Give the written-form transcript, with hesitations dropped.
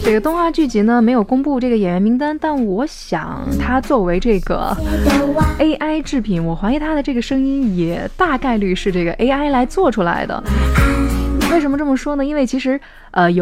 这个动画剧集呢没有公布这个演员名单，但我想他作为这个 AI 制品，我怀疑他的这个声音也大概率是这个 AI 来做出来的。为什么这么说呢？因为其实有